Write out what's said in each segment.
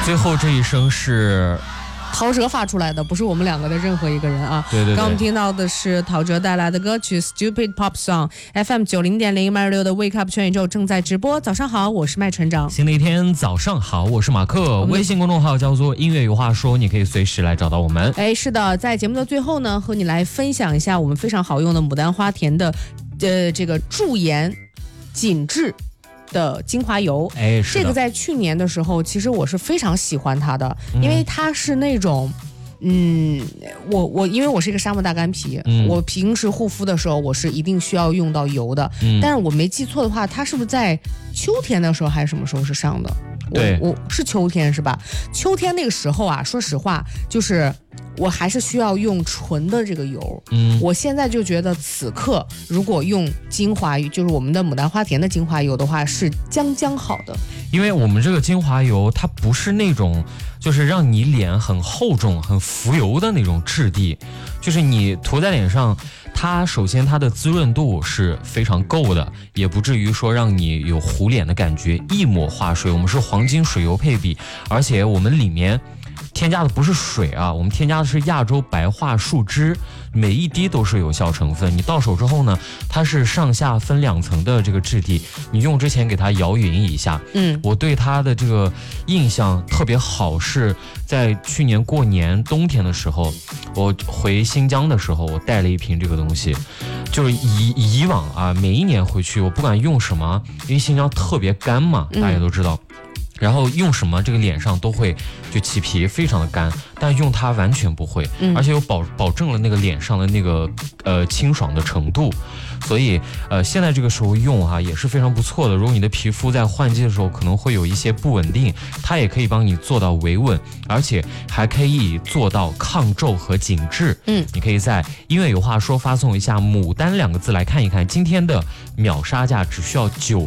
最后这一声是陶喆发出来的，不是我们两个的任何一个人啊。 对对对， 刚我们听到的是陶喆带来的歌曲 Stupid Pop Song。 FM 90.0 MY6的 Wake Up 全宇宙正在直播。早上好，我是麦船长。 新的一天早上好，我是马克。微信公众号叫做音乐有话说，你可以随时来找到我们。 是的，在节目的最后呢，和你来分享一下我们非常好用的牡丹花田的这个驻颜紧致的精华油。这个在去年的时候其实我是非常喜欢它的，因为它是那种我因为我是一个沙漠大干皮，我平时护肤的时候我是一定需要用到油的，但是我没记错的话，它是不是在秋天的时候还是什么时候是上的？ 对， 我是秋天是吧？秋天那个时候啊，说实话就是我还是需要用纯的这个油。我现在就觉得此刻如果用精华油，就是我们的牡丹花田的精华油的话，是将将好的。 因为我们这个精华油它不是那种就是让你脸很厚重很浮油的那种质地，就是你涂在脸上，它首先它的滋润度是非常够的，也不至于说让你有糊脸的感觉，一抹化水。我们是黄金水油配比，而且我们里面添加的不是水啊，我们添加的是亚洲白桦树脂，每一滴都是有效成分。你到手之后呢，它是上下分2层的这个质地，你用之前给它摇匀一下。我对它的这个印象特别好，是在去年过年冬天的时候，我回新疆的时候，我带了一瓶这个东西。就是以往啊，每一年回去我不管用什么，因为新疆特别干嘛，大家都知道。然后用什么这个脸上都会就起皮，非常的干，但用它完全不会，而且又保证了那个脸上的那个清爽的程度。所以现在这个时候用哈也是非常不错的。如果你的皮肤在换季的时候可能会有一些不稳定，它也可以帮你做到维稳，而且还可以做到抗皱和紧致。你可以在音乐有话说发送一下牡丹2个字来看一看，今天的秒杀价只需要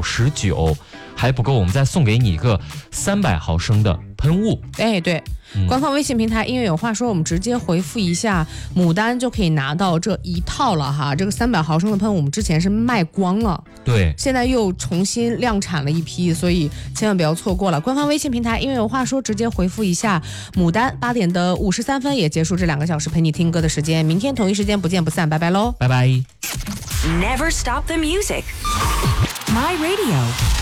99，还不够，我们再送给你一个300毫升的喷雾。 对，官方微信平台音乐有话说，我们直接回复一下牡丹就可以拿到这一套了哈。这个300毫升的喷雾我们之前是卖光了， 对， 现在又重新量产了一批，所以千万不要错过了。官方微信平台音乐有话说，直接回复一下牡丹，8点的53分也结束这2个小时陪你听歌的时间。明天同一时间不见不散，拜拜喽， 拜拜。 Never stop the music. My Radio。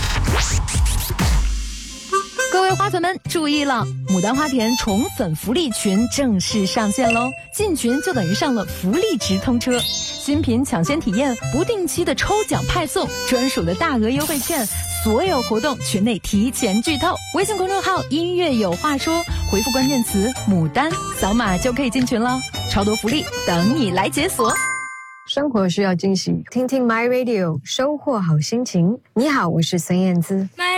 各位花粉们注意了，牡丹花田宠粉福利群正式上线喽！进群就等于上了福利直通车，新品抢先体验，不定期的抽奖派送，专属的大额优惠券，所有活动群内提前剧透。微信公众号音乐有话说，回复关键词牡丹，扫码就可以进群了，超多福利等你来解锁。 生活需要惊喜，听听 My Radio， 收获好心情。你好，我是孙燕姿。